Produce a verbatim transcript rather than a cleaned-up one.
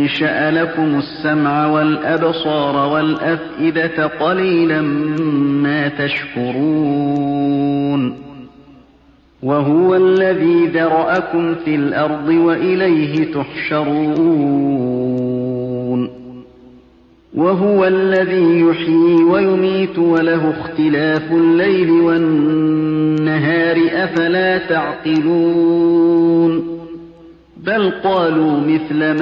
أنشأ لكم السمع والأبصار والأفئدة قليلا ما تشكرون وهو الذي ذرأكم في الأرض وإليه تحشرون وهو الذي يحيي ويميت وله اختلاف الليل والنهار أفلا تعقلون بل قالوا مثل ما